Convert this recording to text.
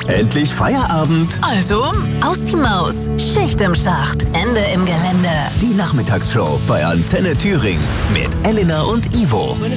Endlich Feierabend. Also, aus die Maus. Schicht im Schacht. Ende im Gelände. Die Nachmittagsshow bei Antenne Thüringen mit Elena und Ivo. Meine